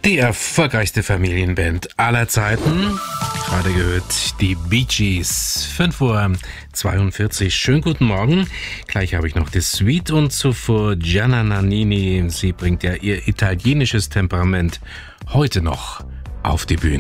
Die erfolgreichste Familienband aller Zeiten. Gerade gehört die Bee Gees. 5:42 Uhr. Schönen guten Morgen. Gleich habe ich noch die Suite und zuvor Gianna Nannini. Sie bringt ja ihr italienisches Temperament heute noch auf die Bühne.